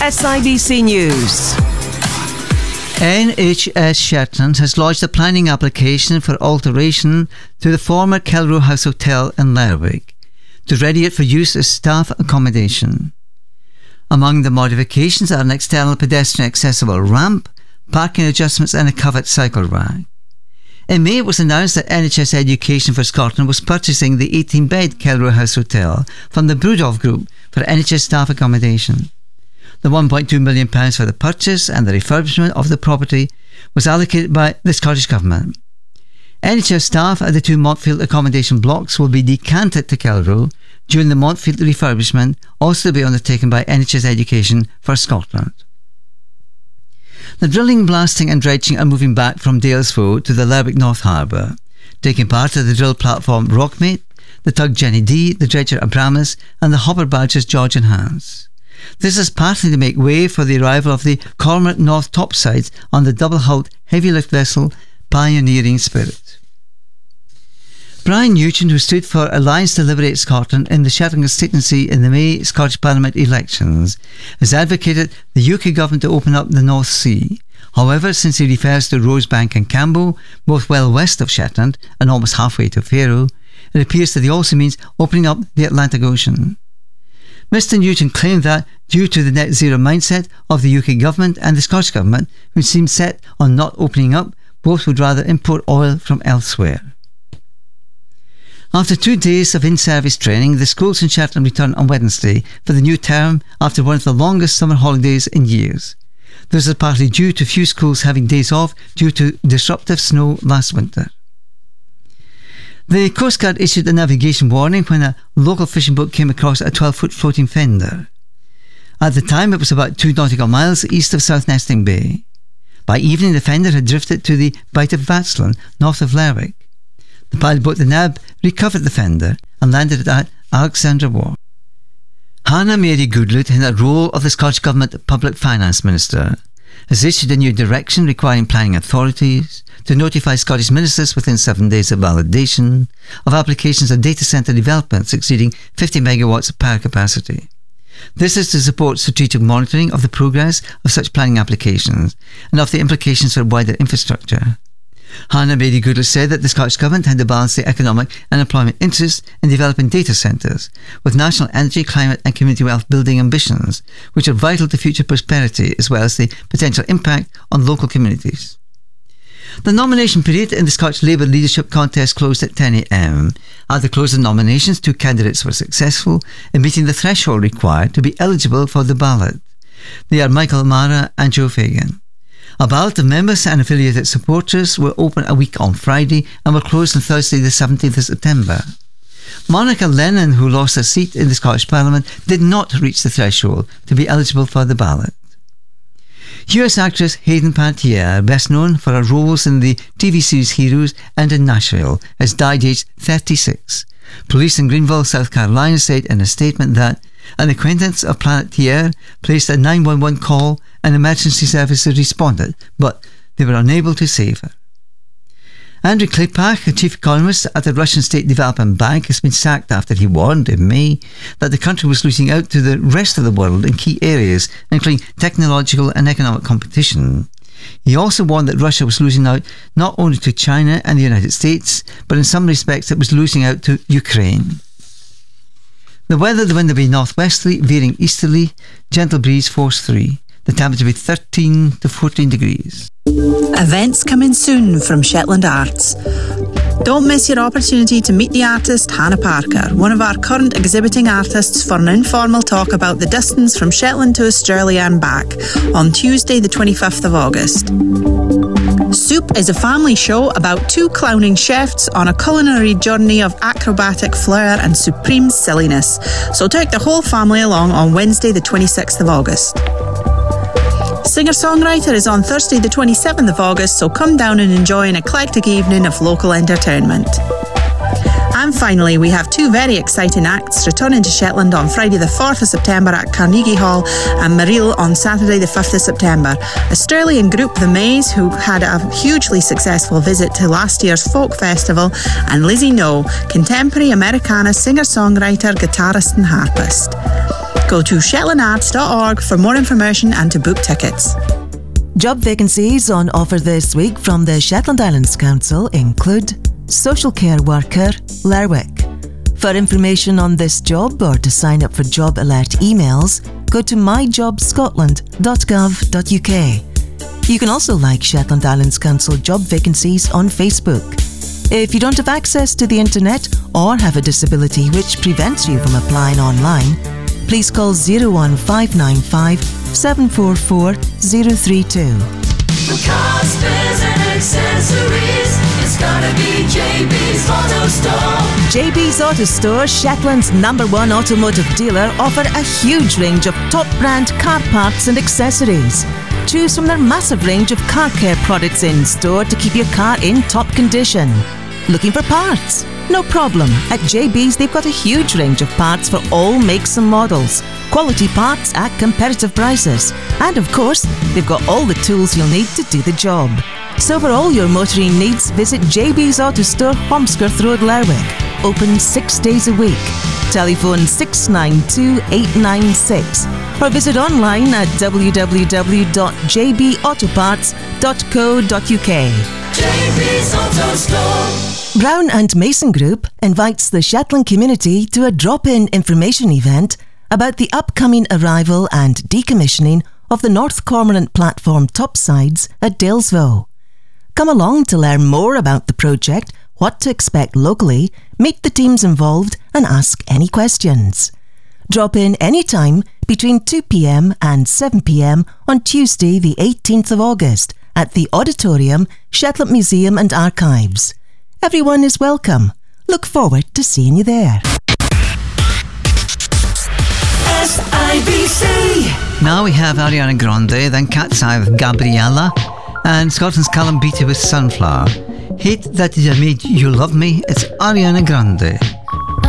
SIBC News. NHS Shetland has lodged a planning application for alteration to the former Kelrow House Hotel in Lerwick to ready it for use as staff accommodation. Among the modifications are an external pedestrian accessible ramp, parking adjustments and a covered cycle rack. In May, it was announced that NHS Education for Scotland was purchasing the 18-bed Kelrow House Hotel from the Brudolph Group for NHS staff accommodation. The £1.2 million for the purchase and the refurbishment of the property was allocated by the Scottish Government. NHS staff at the two Montfield accommodation blocks will be decanted to Kelrow during the Montfield refurbishment, also to be undertaken by NHS Education for Scotland. The drilling, blasting and dredging are moving back from Dalesford to the Lerwick North Harbour, taking part of the drill platform Rockmate, the tug Jenny D, the dredger Abramus and the hopper barges George and Hans. This is partly to make way for the arrival of the Cormorant North topsides on the double-hulled heavy lift vessel Pioneering Spirit. Brian Nugent, who stood for Alliance to Liberate Scotland in the Shetland constituency in the May Scottish Parliament elections, has advocated the UK government to open up the North Sea. However, since he refers to Rosebank and Campbell, both well west of Shetland and almost halfway to Faroe, it appears that he also means opening up the Atlantic Ocean. Mr Nugent claimed that, due to the net zero mindset of the UK government and the Scottish government, which seemed set on not opening up, both would rather import oil from elsewhere. After 2 days of in-service training, the schools in Shetland return on Wednesday for the new term after one of the longest summer holidays in years. This is partly due to few schools having days off due to disruptive snow last winter. The Coast Guard issued a navigation warning when a local fishing boat came across a 12-foot floating fender. At the time, it was about 2 nautical miles east of South Nesting Bay. By evening, the fender had drifted to the Bight of Vatsland, north of Lerwick. The pilot boat, the NAB, recovered the fender and landed it at Alexandra Wharf. Hannah Mary Goodlett, in the role of the Scottish Government Public Finance Minister, has issued a new direction requiring planning authorities to notify Scottish ministers within 7 days of validation of applications of data centre developments exceeding 50 megawatts of power capacity. This is to support strategic monitoring of the progress of such planning applications and of the implications for wider infrastructure. Hannah Mary Goodlett said that the Scottish Government had to balance the economic and employment interests in developing data centres with national energy, climate and community wealth building ambitions, which are vital to future prosperity as well as the potential impact on local communities. The nomination period in the Scottish Labour leadership contest closed at 10 a.m. At the close of nominations, 2 candidates were successful in meeting the threshold required to be eligible for the ballot. They are Michael Mara and Joe Fagan. A ballot of members and affiliated supporters were open a week on Friday and were closed on Thursday the 17th of September. Monica Lennon, who lost her seat in the Scottish Parliament, did not reach the threshold to be eligible for the ballot. US actress Hayden Panettiere, best known for her roles in the TV series Heroes and in Nashville, has died aged 36. Police in Greenville, South Carolina said in a statement that an acquaintance of Panettiere placed a 911 call and emergency services responded, but they were unable to save her. Andrei Klepak, a chief economist at the Russian State Development Bank, has been sacked after he warned in May that the country was losing out to the rest of the world in key areas, including technological and economic competition. He also warned that Russia was losing out not only to China and the United States, but in some respects it was losing out to Ukraine. The weather, the wind will be northwesterly, veering easterly, gentle breeze force 3. The temperature will be 13 to 14 degrees. Events coming soon from Shetland Arts. Don't miss your opportunity to meet the artist Hannah Parker, one of our current exhibiting artists, for an informal talk about the distance from Shetland to Australia and back on Tuesday the 25th of August. Soup is a family show about 2 clowning chefs on a culinary journey of acrobatic flair and supreme silliness. So take the whole family along on Wednesday the 26th of August. Singer-songwriter is on Thursday the 27th of August, so come down and enjoy an eclectic evening of local entertainment. And finally, we have 2 very exciting acts returning to Shetland on Friday the 4th of September at Carnegie Hall and Mareel on Saturday the 5th of September. Australian group The Maze, who had a hugely successful visit to last year's folk festival, and Lizzie No, contemporary Americana singer-songwriter, guitarist and harpist. Go to shetlandarts.org for more information and to book tickets. Job vacancies on offer this week from the Shetland Islands Council include Social Care Worker, Lerwick. For information on this job or to sign up for job alert emails, go to myjobscotland.gov.uk. You can also like Shetland Islands Council job vacancies on Facebook. If you don't have access to the internet or have a disability which prevents you from applying online, please call 01595 744 032. For cars, spares and accessories, it's gotta be JB's Auto Store. JB's Auto Store, Shetland's #1 automotive dealer, offer a huge range of top brand car parts and accessories. Choose from their massive range of car care products in store to keep your car in top condition. Looking for parts? No problem. At JB's they've got a huge range of parts for all makes and models. Quality parts at competitive prices. And of course, they've got all the tools you'll need to do the job. So for all your motoring needs, visit JB's Auto Store, Holmskirth Road, Lerwick. Open 6 days a week. Telephone 692 896 or visit online at www.jbautoparts.co.uk. JB's Auto Store. Brown and Mason Group invites the Shetland community to a drop-in information event about the upcoming arrival and decommissioning of the North Cormorant platform topsides at Dalesville. Come along to learn more about the project, what to expect locally, meet the teams involved and ask any questions. Drop in anytime between 2 p.m. and 7 p.m. on Tuesday the 18th of August at the Auditorium, Shetland Museum and Archives. Everyone is welcome. Look forward to seeing you there. SIBC. Now we have Ariana Grande, then Cat's Eye with Gabriella, and Scotland's Callum Beattie with Sunflower. Hate That You Made You Love Me, it's Ariana Grande.